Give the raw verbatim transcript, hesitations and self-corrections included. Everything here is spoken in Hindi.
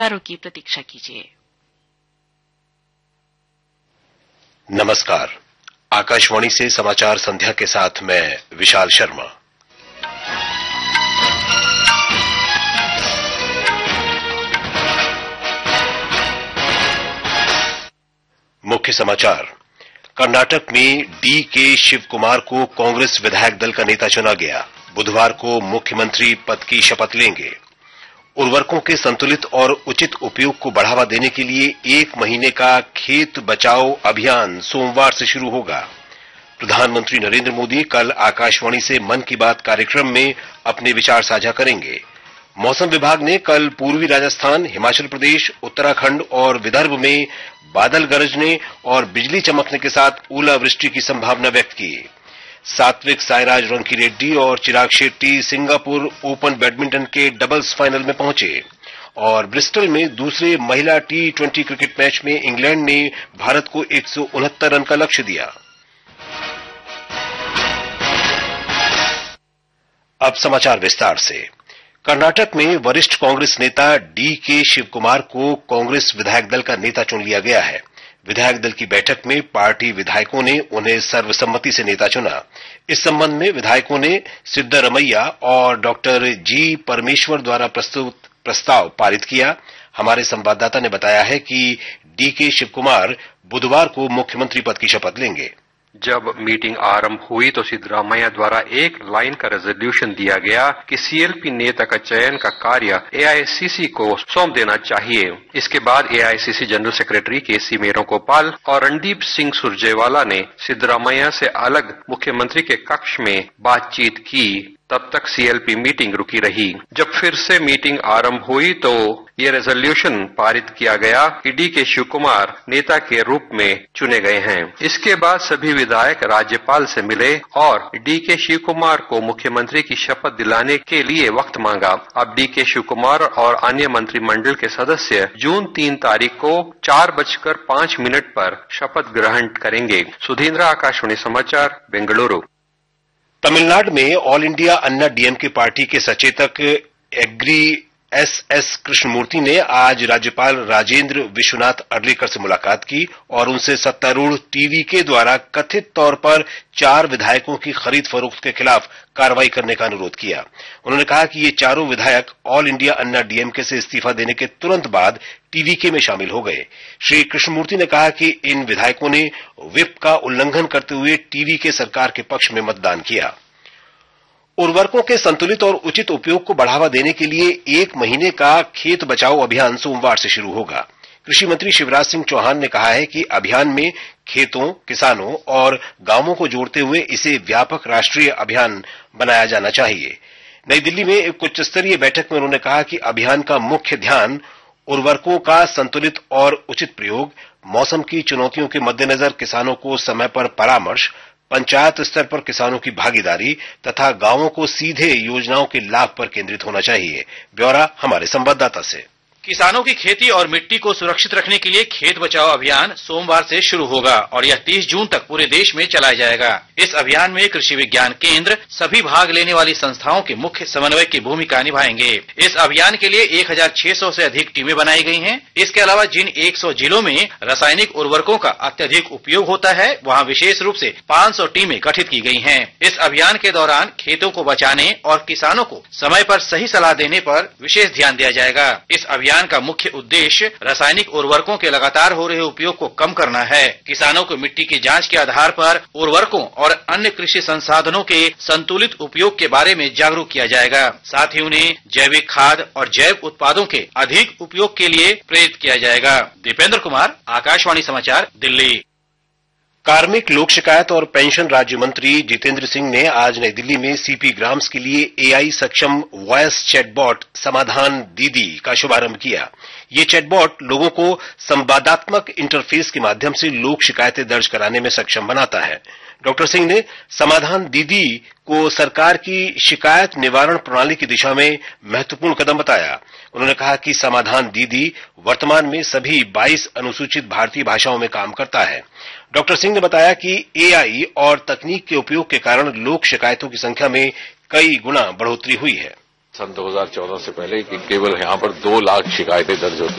समाचारों की प्रतीक्षा कीजिए। नमस्कार, आकाशवाणी से समाचार संध्या के साथ मैं विशाल शर्मा। मुख्य समाचार। कर्नाटक में डी के शिव कुमार को कांग्रेस विधायक दल का नेता चुना गया। बुधवार को मुख्यमंत्री पद की शपथ लेंगे। उर्वरकों के संतुलित और उचित उपयोग को बढ़ावा देने के लिए एक महीने का खेत बचाओ अभियान सोमवार से शुरू होगा। प्रधानमंत्री नरेंद्र मोदी कल आकाशवाणी से मन की बात कार्यक्रम में अपने विचार साझा करेंगे। मौसम विभाग ने कल पूर्वी राजस्थान, हिमाचल प्रदेश, उत्तराखंड और विदर्भ में बादल गरजने और बिजली चमकने के साथ ओलावृष्टि की संभावना व्यक्त की। सात्विक साईराज रंकीरेड्डी और Chirag Shetty Singapore open badminton के डबल्स फाइनल में पहुंचे और ब्रिस्टल में दूसरे महिला टी ट्वेंटी क्रिकेट मैच में इंग्लैंड ने भारत को एक सौ उनहत्तर रन का लक्ष्य दिया। अब समाचार विस्तार से। कर्नाटक में वरिष्ठ कांग्रेस नेता डी के शिव कुमार को कांग्रेस विधायक दल का नेता चुन लिया गया है। विधायक दल की बैठक में पार्टी विधायकों ने उन्हें सर्वसम्मति से नेता चुना। इस संबंध में विधायकों ने सिद्धरमैया और डॉक्टर जी परमेश्वर द्वारा प्रस्तुत प्रस्ताव पारित किया। हमारे संवाददाता ने बताया है कि डी के शिव कुमार बुधवार को मुख्यमंत्री पद की शपथ लेंगे। जब मीटिंग आरंभ हुई तो सिद्धरामैया द्वारा एक लाइन का रेजोल्यूशन दिया गया कि सीएलपी नेता का चयन का कार्य एआईसीसी को सौंप देना चाहिए। इसके बाद एआईसीसी जनरल सेक्रेटरी के सी वेणुगोपाल और रणदीप सिंह सुरजेवाला ने सिद्धरामैया से अलग मुख्यमंत्री के कक्ष में बातचीत की। तब तक सीएलपी मीटिंग रुकी रही। जब फिर से मीटिंग आरंभ हुई तो ये रेजोल्यूशन पारित किया गया कि डी के शिव कुमार नेता के रूप में चुने गए हैं। इसके बाद सभी विधायक राज्यपाल से मिले और डी के शिव कुमार को मुख्यमंत्री की शपथ दिलाने के लिए वक्त मांगा। अब डी के शिव कुमार और अन्य मंत्रिमंडल के सदस्य जून तीन तारीख को चार बजकर पांच मिनट पर शपथ ग्रहण करेंगे। सुधींद्र, आकाशवाणी समाचार, बेंगलुरु। तमिलनाडु में ऑल इंडिया अन्ना डीएमके पार्टी के सचेतक एग्री एस एस कृष्णमूर्ति ने आज राज्यपाल राजेंद्र विश्वनाथ अर्लेकर से मुलाकात की और उनसे सत्तारूढ़ टीवीके द्वारा कथित तौर पर चार विधायकों की खरीद फरोख्त के खिलाफ कार्रवाई करने का अनुरोध किया। उन्होंने कहा कि ये चारों विधायक ऑल इंडिया अन्ना डीएमके से इस्तीफा देने के तुरंत बाद टीवीके में शामिल हो गए। श्री कृष्णमूर्ति ने कहा कि इन विधायकों ने व्हिप का उल्लंघन करते हुए टीवीके सरकार के पक्ष में मतदान किया। उर्वरकों के संतुलित और उचित उपयोग को बढ़ावा देने के लिए एक महीने का खेत बचाओ अभियान सोमवार से शुरू होगा। कृषि मंत्री शिवराज सिंह चौहान ने कहा है कि अभियान में खेतों, किसानों और गांवों को जोड़ते हुए इसे व्यापक राष्ट्रीय अभियान बनाया जाना चाहिए। नई दिल्ली में एक उच्च स्तरीय बैठक में उन्होंने कहा कि अभियान का मुख्य ध्यान उर्वरकों का संतुलित और उचित प्रयोग, मौसम की चुनौतियों के मद्देनजर किसानों को समय पर परामर्श, पंचायत स्तर पर किसानों की भागीदारी तथा गांवों को सीधे योजनाओं के लाभ पर केंद्रित होना चाहिए। ब्यौरा हमारे संवाददाता से। किसानों की खेती और मिट्टी को सुरक्षित रखने के लिए खेत बचाओ अभियान सोमवार से शुरू होगा और यह तीस जून तक पूरे देश में चलाया जाएगा। इस अभियान में कृषि विज्ञान केंद्र सभी भाग लेने वाली संस्थाओं के मुख्य समन्वय की भूमिका निभाएंगे। इस अभियान के लिए एक हजार छह सौ से अधिक टीमें बनाई गई हैं। इसके अलावा जिन सौ जिलों में रासायनिक उर्वरकों का अत्यधिक उपयोग होता है, वहाँ विशेष रूप से पाँच सौ टीमें गठित की गई हैं। इस अभियान के दौरान खेतों को बचाने और किसानों को समय पर सही सलाह देने पर विशेष ध्यान दिया जाएगा। इस अभियान का मुख्य उद्देश्य रासायनिक उर्वरकों के लगातार हो रहे उपयोग को कम करना है। किसानों को मिट्टी की जांच के आधार पर उर्वरकों और अन्य कृषि संसाधनों के संतुलित उपयोग के बारे में जागरूक किया जाएगा। साथ ही उन्हें जैविक खाद और जैव उत्पादों के अधिक उपयोग के लिए प्रेरित किया जाएगा। दीपेंद्र कुमार, आकाशवाणी समाचार, दिल्ली। कार्मिक, लोक शिकायत और पेंशन राज्य मंत्री जितेंद्र सिंह ने आज नई दिल्ली में सीपी ग्राम्स के लिए एआई सक्षम वॉयस चैटबॉट समाधान दीदी का शुभारंभ किया। ये चैटबॉट लोगों को संवादात्मक इंटरफेस के माध्यम से लोक शिकायतें दर्ज कराने में सक्षम बनाता है। डॉक्टर सिंह ने समाधान दीदी को सरकार की शिकायत निवारण प्रणाली की दिशा में महत्वपूर्ण कदम बताया। उन्होंने कहा कि समाधान दीदी वर्तमान में सभी बाईस अनुसूचित भारतीय भाषाओं में काम करता है। डॉक्टर सिंह ने बताया कि एआई और तकनीक के उपयोग के कारण लोक शिकायतों की संख्या में कई गुना बढ़ोतरी हुई है। सन दो हज़ार चौदह से पहले कि केवल यहां पर दो लाख शिकायतें दर्ज होती